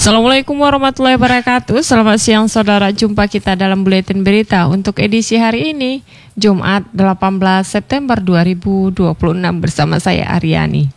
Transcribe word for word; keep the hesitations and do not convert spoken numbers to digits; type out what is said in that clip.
Assalamualaikum warahmatullahi wabarakatuh. Selamat siang saudara, jumpa kita dalam Buletin Berita untuk edisi hari ini, Jumat delapan belas September dua ribu dua puluh enam bersama saya Aryani.